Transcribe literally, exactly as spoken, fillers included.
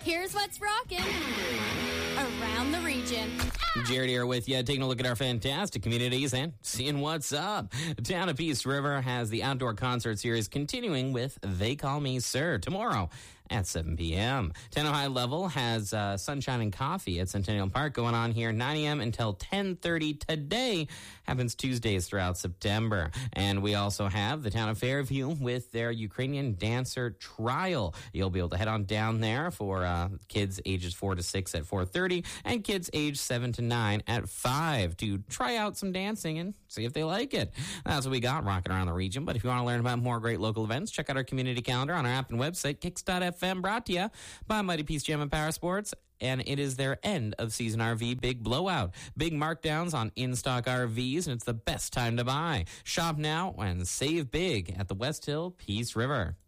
Here's what's rocking around the region. Jared here with you, taking a look at our fantastic communities and seeing what's up. The town of Peace River has the outdoor concert series continuing with They Call Me Sir tomorrow at seven p.m. Tenno High Level has uh, Sunshine and Coffee at Centennial Park going on here nine a.m. until ten thirty today. Happens Tuesdays throughout September. And we also have the town of Fairview with their Ukrainian Dancer Trial. You'll be able to head on down there for uh, kids ages four to six at four thirty and kids age seven to nine at five to try out some dancing and see if they like it. That's what we got rocking around the region. But if you want to learn about more great local events, check out our community calendar on our app and website, kicks dot f m, brought to you by Mighty Peace Gym and Power Sports. And it is their end of season R V big blowout. Big markdowns on in-stock R Vs, and it's the best time to buy. Shop now and save big at the West Hill Peace River.